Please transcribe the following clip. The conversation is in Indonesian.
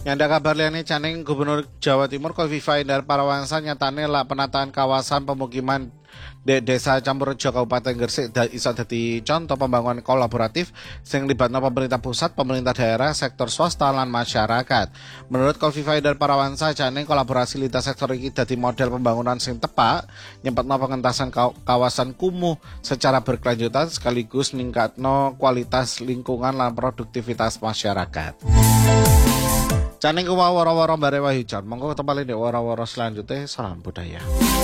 Nyanda kabar liyane caning Gubernur Jawa Timur Kofifa Indar Parawansa nyatane lah penataan kawasan pemukiman Desa Campurrejo Kabupaten Gresik iso dadi contoh pembangunan kolaboratif sing libatno pemerintah pusat, pemerintah daerah, sektor swasta lan masyarakat. Menurut Kofifa Indar Parawansa, caning kolaborasi lintas sektor iki dadi model pembangunan sing tepak, nyempetno pengentasan kawasan kumuh secara berkelanjutan sekaligus ningkatno kualitas lingkungan lan produktivitas masyarakat. Caning kuwa woro-woro bare wahijan, monggo ketemu di woro-woro selanjutnya. Salam budaya.